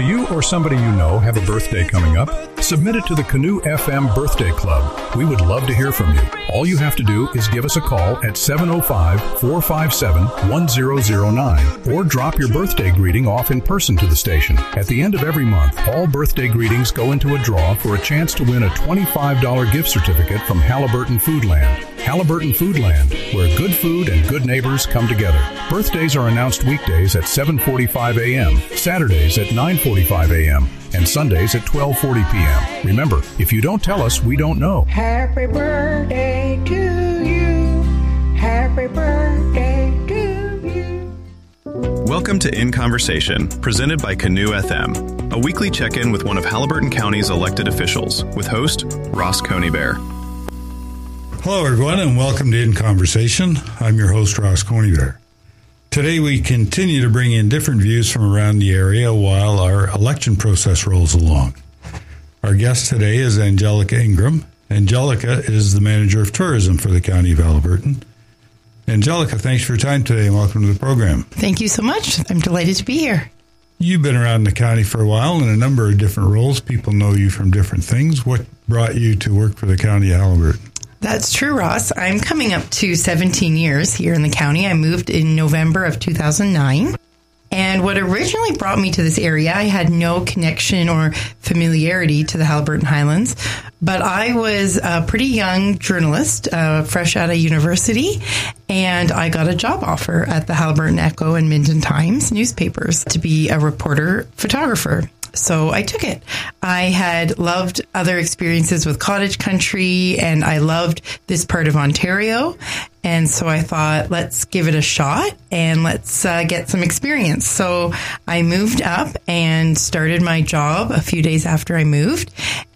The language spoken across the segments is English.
Do you or somebody you know have a birthday coming up? Submit it to the Canoe FM Birthday Club. We would love to hear from you. All you have to do is give us a call at 705-457-1009 or drop your birthday greeting off in person to the station. At the end of every month, all birthday greetings go into a draw for a chance to win a $25 gift certificate from Halliburton Foodland. Halliburton Foodland, where good food and good neighbors come together. Birthdays are announced weekdays at 7:45 a.m., Saturdays at 9:45 a.m., and Sundays at 12:40 p.m. Remember, if you don't tell us, we don't know. Happy birthday to you. Happy birthday to you. Welcome to In Conversation, presented by Canoe FM, a weekly check-in with one of Halliburton County's elected officials, with host Ross Conybeare. Hello, everyone, and welcome to In Conversation. I'm your host, Ross Conybeare. Today, we continue to bring in different views from around the area while our election process rolls along. Our guest today is Angelica Ingram. Angelica is the manager of tourism for the County of Halliburton. Angelica, thanks for your time today and welcome to the program. Thank you so much. I'm delighted to be here. You've been around the county for a while in a number of different roles. People know you from different things. What brought you to work for the County of Halliburton? That's true, Ross. I'm coming up to 17 years here in the county. I moved in November of 2009. And what originally brought me to this area, I had no connection or familiarity to the Halliburton Highlands, but I was a pretty young journalist, fresh out of university, and I got a job offer at the Halliburton Echo and Minden Times newspapers to be a reporter photographer. So I took it. I had loved other experiences with cottage country, and I loved this part of Ontario. And so I thought, let's give it a shot and let's get some experience. So I moved up and started my job a few days after I moved.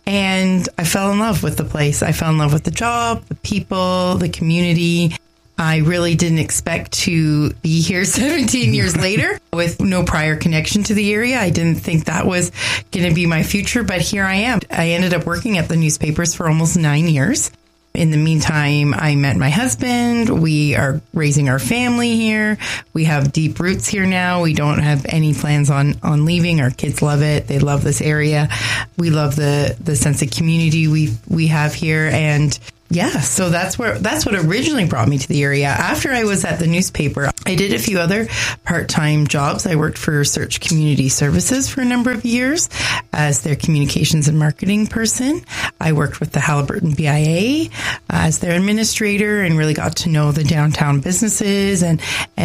And I fell in love with the place. I fell in love with the job, the people, the community. I really didn't expect to be here 17 years later with no prior connection to the area. I didn't think that was going to be my future, but here I am. I ended up working at the newspapers for almost 9 years. In the meantime, I met my husband. We are raising our family here. We have deep roots here now. We don't have any plans on leaving. Our kids love it. They love this area. We love the sense of community we have here. And yeah, so that's what originally brought me to the area. After I was at the newspaper, I did a few other part-time jobs. I worked for Search Community Services for a number of years as their communications and marketing person. I worked with the Halliburton BIA as their administrator and really got to know the downtown businesses and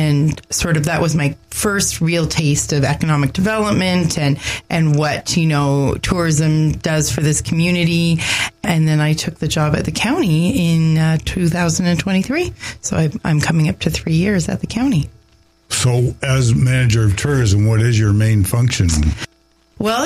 sort of that was my first real taste of economic development and what, tourism does for this community. And then I took the job at the county in 2023. So I'm coming up to 3 years at the county. So as manager of tourism, what is your main function? Well,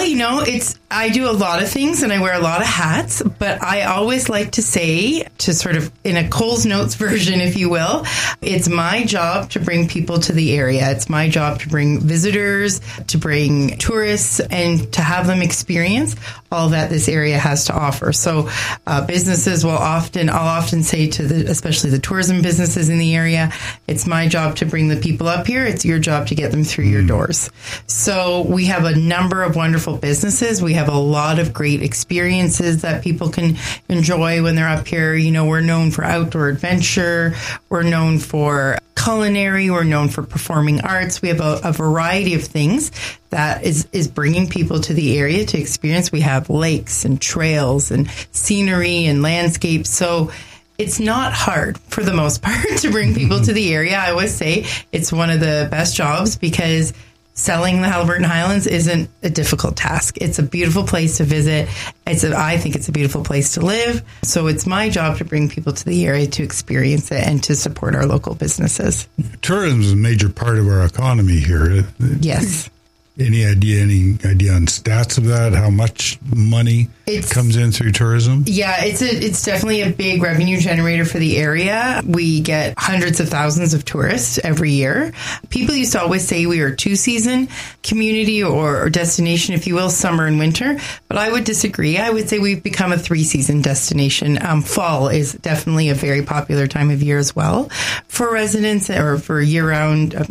I do a lot of things and I wear a lot of hats, but I always like to say, to sort of in a Coles Notes version, if you will, it's my job to bring people to the area. It's my job to bring visitors, to bring tourists, and to have them experience all that this area has to offer. So businesses I'll often say to especially the tourism businesses in the area, it's my job to bring the people up here. It's your job to get them through your doors. So we have a number of wonderful businesses. We have a lot of great experiences that people can enjoy when they're up here. We're known for outdoor adventure. We're known for culinary. We're known for performing arts. We have a variety of things that is bringing people to the area to experience. We have lakes and trails and scenery and landscapes. So it's not hard for the most part to bring people to the area. I always say it's one of the best jobs because selling the Halliburton Highlands isn't a difficult task. It's a beautiful place to visit. I think it's a beautiful place to live. So it's my job to bring people to the area to experience it and to support our local businesses. Tourism is a major part of our economy here. Yes. Any idea on stats of that? How much money comes in through tourism? Yeah, it's definitely a big revenue generator for the area. We get hundreds of thousands of tourists every year. People used to always say we are a 2-season community or destination, if you will, summer and winter. But I would disagree. I would say we've become a 3-season destination. Fall is definitely a very popular time of year as well for residents or for year-round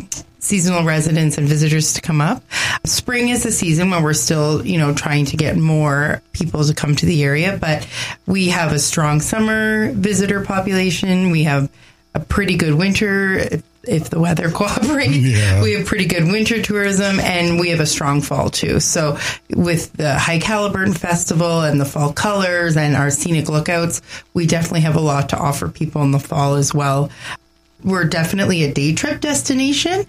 seasonal residents and visitors to come up. Spring is the season when we're still, trying to get more people to come to the area, but we have a strong summer visitor population. We have a pretty good winter if the weather cooperates. Yeah. We have pretty good winter tourism, and we have a strong fall too. So with the Hike Haliburton Festival and the fall colors and our scenic lookouts, we definitely have a lot to offer people in the fall as well. We're definitely a day trip destination,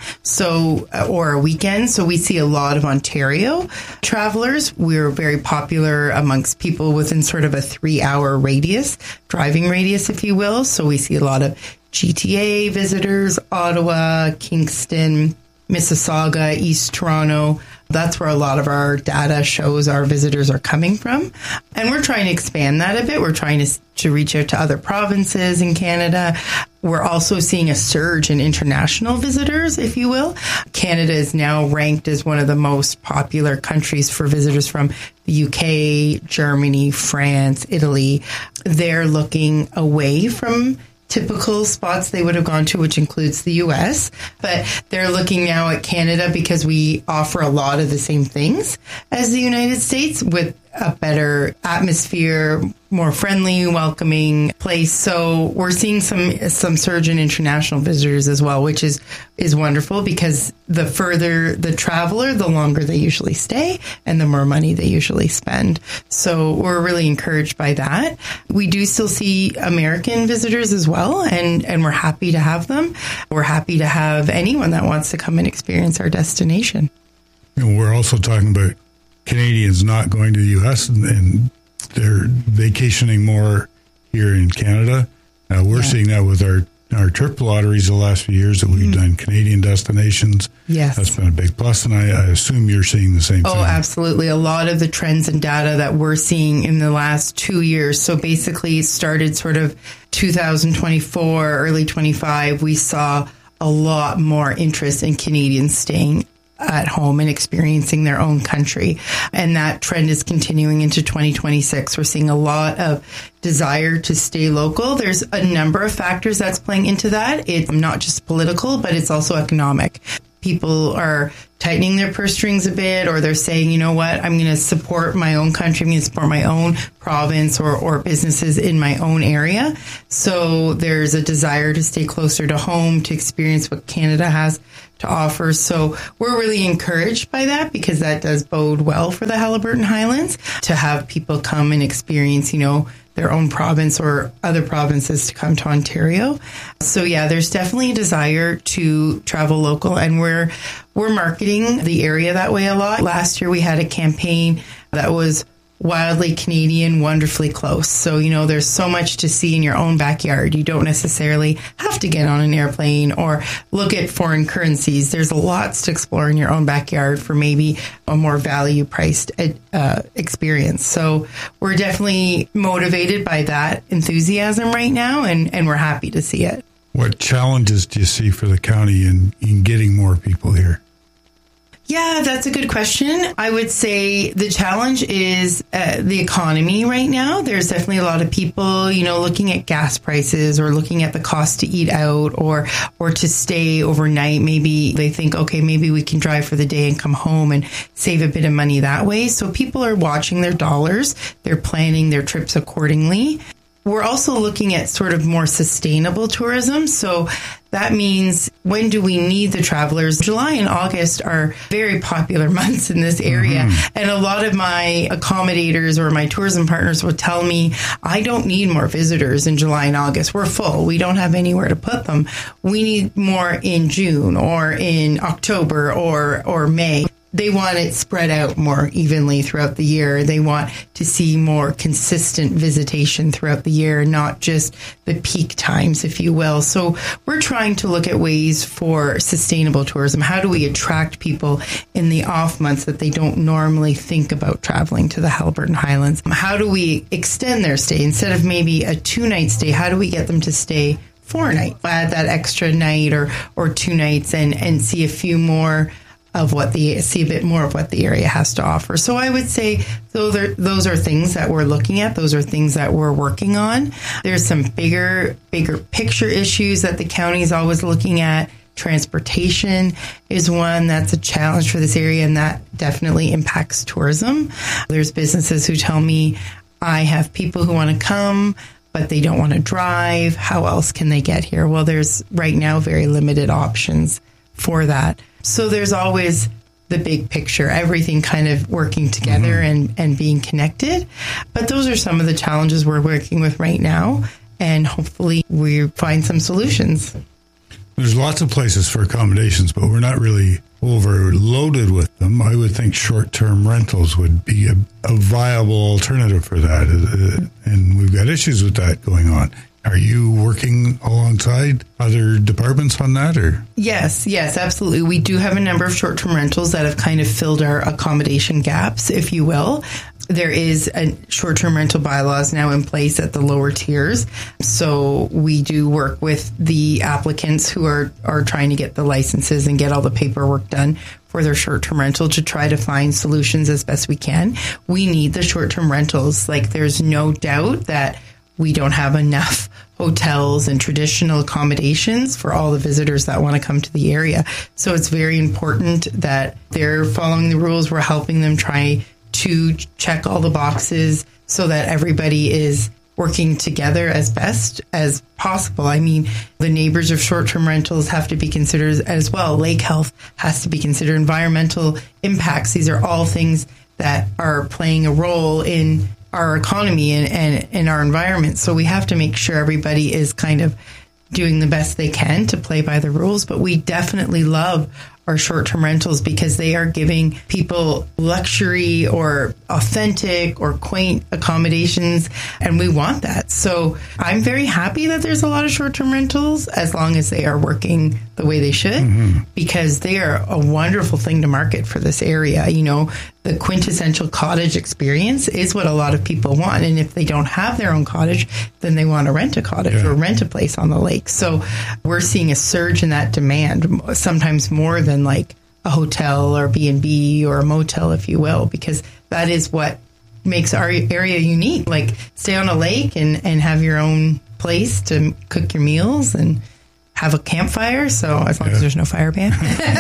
or a weekend. So we see a lot of Ontario travelers. We're very popular amongst people within sort of a 3-hour radius, driving radius, if you will. So we see a lot of GTA visitors, Ottawa, Kingston, Mississauga, East Toronto. That's where a lot of our data shows our visitors are coming from. And we're trying to expand that a bit. We're trying to reach out to other provinces in Canada. We're also seeing a surge in international visitors, if you will. Canada is now ranked as one of the most popular countries for visitors from the UK, Germany, France, Italy. They're looking away from typical spots they would have gone to, which includes the U.S., but they're looking now at Canada because we offer a lot of the same things as the United States with a better atmosphere, more friendly, welcoming place. So we're seeing some surge in international visitors as well, which is wonderful because the further the traveler, the longer they usually stay and the more money they usually spend. So we're really encouraged by that. We do still see American visitors as well, and we're happy to have them. We're happy to have anyone that wants to come and experience our destination. And we're also talking about Canadians not going to the U.S. and they're vacationing more here in Canada. We're seeing that with our trip lotteries the last few years that we've done Canadian destinations. Yes. That's been a big plus, and I assume you're seeing the same thing. Oh, absolutely. A lot of the trends and data that we're seeing in the last 2 years. So basically it started sort of 2024, early 25. We saw a lot more interest in Canadians staying at home and experiencing their own country. And that trend is continuing into 2026. We're seeing a lot of desire to stay local. There's a number of factors that's playing into that. It's not just political, but it's also economic. People are tightening their purse strings a bit, or they're saying, you know what, I'm going to support my own country. I'm going to support my own province or businesses in my own area. So there's a desire to stay closer to home, to experience what Canada has to offer. So we're really encouraged by that because that does bode well for the Haliburton Highlands to have people come and experience, their own province or other provinces to come to Ontario. So yeah, there's definitely a desire to travel local, and we're marketing the area that way a lot. Last year we had a campaign that was wildly Canadian, wonderfully close. So, there's so much to see in your own backyard. You don't necessarily have to get on an airplane or look at foreign currencies. There's lots to explore in your own backyard for maybe a more value-priced experience. So we're definitely motivated by that enthusiasm right now, and we're happy to see it. What challenges do you see for the county in getting more people here? Yeah, that's a good question. I would say the challenge is the economy right now. There's definitely a lot of people, looking at gas prices or looking at the cost to eat out or to stay overnight. Maybe they think, okay, maybe we can drive for the day and come home and save a bit of money that way. So people are watching their dollars. They're planning their trips accordingly. We're also looking at sort of more sustainable tourism. So that means, when do we need the travelers? July and August are very popular months in this area. Mm-hmm. And a lot of my accommodators or my tourism partners would tell me, I don't need more visitors in July and August. We're full. We don't have anywhere to put them. We need more in June or in October or May. They want it spread out more evenly throughout the year. They want to see more consistent visitation throughout the year, not just the peak times, if you will. So we're trying to look at ways for sustainable tourism. How do we attract people in the off months that they don't normally think about traveling to the Haliburton Highlands? How do we extend their stay? Instead of maybe a 2-night stay, how do we get them to stay 4 nights? Add that extra night or 2 nights and see a few more see a bit more of what the area has to offer. So I would say those are things that we're looking at. Those are things that we're working on. There's some bigger picture issues that the county is always looking at Transportation is one that's a challenge for this area, and that definitely impacts tourism. There's businesses who tell me, I have people who want to come, but they don't want to drive. How else can they get here? Well, there's right now very limited options for that. So there's always the big picture, everything kind of working together and being connected. But those are some of the challenges we're working with right now, and hopefully we find some solutions. There's lots of places for accommodations, but we're not really overloaded with them. I would think short-term rentals would be a viable alternative for that, and we've got issues with that going on. Are you working alongside other departments on that, or? Yes, absolutely. We do have a number of short-term rentals that have kind of filled our accommodation gaps, if you will. There is a short-term rental bylaws now in place at the lower tiers. So we do work with the applicants who are trying to get the licenses and get all the paperwork done for their short-term rental to try to find solutions as best we can. We need the short-term rentals. Like, there's no doubt that we don't have enough hotels and traditional accommodations for all the visitors that want to come to the area. So it's very important that they're following the rules. We're helping them try to check all the boxes so that everybody is working together as best as possible. I mean, the neighbors of short-term rentals have to be considered as well. Lake health has to be considered. Environmental impacts. These are all things that are playing a role in our economy and in our environment. So we have to make sure everybody is kind of doing the best they can to play by the rules. But we definitely love our short-term rentals because they are giving people luxury or authentic or quaint accommodations, and we want that. So I'm very happy that there's a lot of short-term rentals as long as they are working the way they should, because they are a wonderful thing to market for this area. You know, the quintessential cottage experience is what a lot of people want. And if they don't have their own cottage, then they want to rent a cottage or rent a place on the lake. So we're seeing a surge in that demand, sometimes more than like a hotel or B&B or a motel, if you will, because that is what makes our area unique. Like, stay on a lake and have your own place to cook your meals and have a campfire. So as long as there's no fire ban.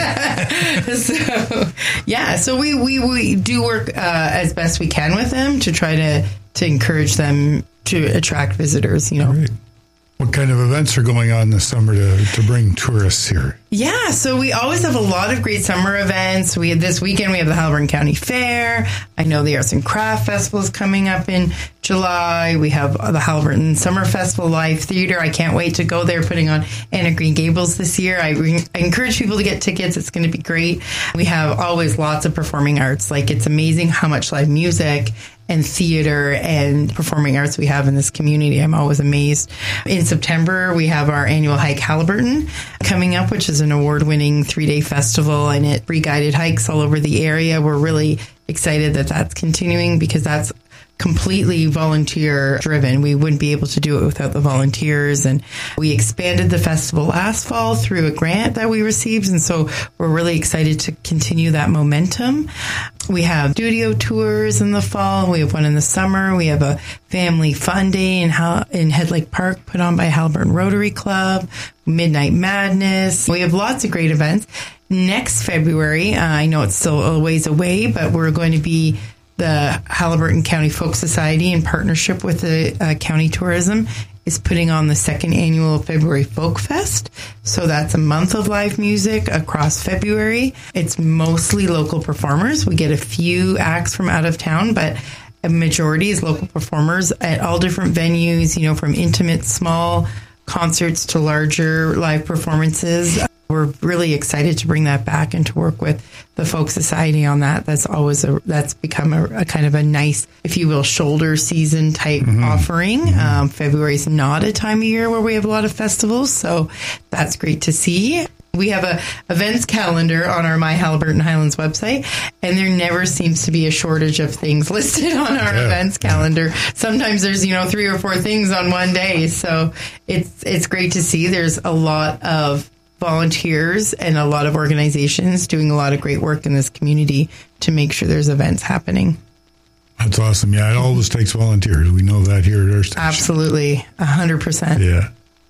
So we do work as best we can with them to try to encourage them to attract visitors, you know. Great. What kind of events are going on this summer to bring tourists here? Yeah, so we always have a lot of great summer events. This weekend we have the Haliburton County Fair. I know the Arts and Craft Festival is coming up in July. We have the Haliburton Summer Festival Live Theater. I can't wait to go there, putting on Anne of Green Gables this year. I encourage people to get tickets. It's going to be great. We have always lots of performing arts. Like, it's amazing how much live music and theater and performing arts we have in this community. I'm always amazed. In September, we have our annual Hike Haliburton coming up, which is an award-winning 3-day festival, and it free guided hikes all over the area. We're really excited that that's continuing because that's completely volunteer driven. We wouldn't be able to do it without the volunteers. And we expanded the festival last fall through a grant that we received. And so we're really excited to continue that momentum. We have studio tours in the fall. We have one in the summer. We have a family fun day in Head Lake Park put on by Haliburton Rotary Club, Midnight Madness. We have lots of great events. Next February, I know it's still a ways away, but we're going to be the Haliburton County Folk Society, in partnership with the county tourism, is putting on the second annual February Folk Fest. So that's a month of live music across February. It's mostly local performers. We get a few acts from out of town, but a majority is local performers at all different venues, you know, from intimate, small concerts to larger live performances. We're really excited to bring that back and to work with the Folk Society on that. That's become a kind of a nice, if you will, shoulder season type offering. February is not a time of year where we have a lot of festivals, so that's great to see. We have a events calendar on our My Haliburton Highlands website, and there never seems to be a shortage of things listed on our events calendar. Sometimes there's, 3 or 4 things on one day, so it's great to see. There's a lot of volunteers and a lot of organizations doing a lot of great work in this community to make sure there's events happening. That's awesome. Yeah, it always takes volunteers. We know that here at our station. Absolutely. 100%. Yeah.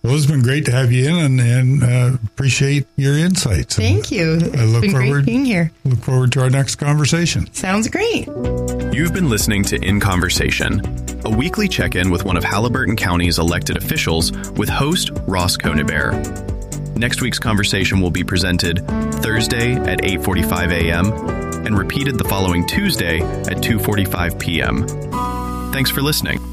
Well, it's been great to have you in and appreciate your insights. Thank you. It's been great being here. Look forward to our next conversation. Sounds great. You've been listening to In Conversation, a weekly check-in with one of Haliburton County's elected officials with host Ross Conybeare. Next week's conversation will be presented Thursday at 8:45 a.m. and repeated the following Tuesday at 2:45 p.m. Thanks for listening.